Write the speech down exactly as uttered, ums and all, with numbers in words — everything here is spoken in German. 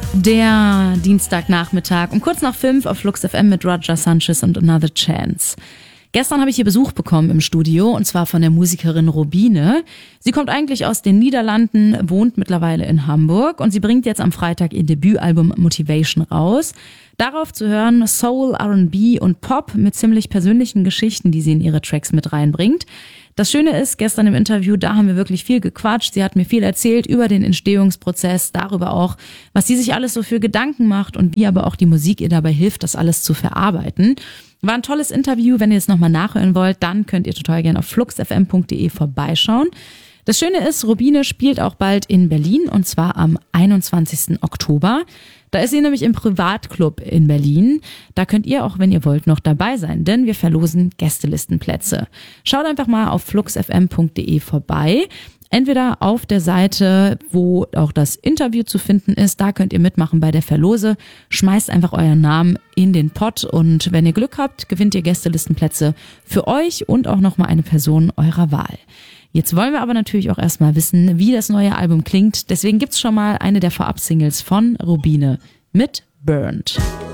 Der Dienstagnachmittag um kurz nach fünf auf Flux F M mit Roger Sanchez und Another Chance. Gestern habe ich hier Besuch bekommen im Studio und zwar von der Musikerin Robine. Sie kommt eigentlich aus den Niederlanden, wohnt mittlerweile in Hamburg und sie bringt jetzt am Freitag ihr Debütalbum Motivation raus. Darauf zu hören Soul, R and B und Pop mit ziemlich persönlichen Geschichten, die sie in ihre Tracks mit reinbringt. Das Schöne ist, gestern im Interview, da haben wir wirklich viel gequatscht. Sie hat mir viel erzählt über den Entstehungsprozess, darüber auch, was sie sich alles so für Gedanken macht und wie aber auch die Musik ihr dabei hilft, das alles zu verarbeiten. War ein tolles Interview. Wenn ihr es nochmal nachhören wollt, dann könnt ihr total gerne auf flux f m punkt d e vorbeischauen. Das Schöne ist, Robine spielt auch bald in Berlin und zwar am einundzwanzigsten Oktober. Da ist sie nämlich im Privatclub in Berlin. Da könnt ihr auch, wenn ihr wollt, noch dabei sein, denn wir verlosen Gästelistenplätze. Schaut einfach mal auf flux f m punkt d e vorbei. Entweder auf der Seite, wo auch das Interview zu finden ist, da könnt ihr mitmachen bei der Verlose. Schmeißt einfach euren Namen in den Pott und wenn ihr Glück habt, gewinnt ihr Gästelistenplätze für euch und auch nochmal eine Person eurer Wahl. Jetzt wollen wir aber natürlich auch erstmal wissen, wie das neue Album klingt. Deswegen gibt's schon mal eine der Vorab-Singles von Robine mit Burned.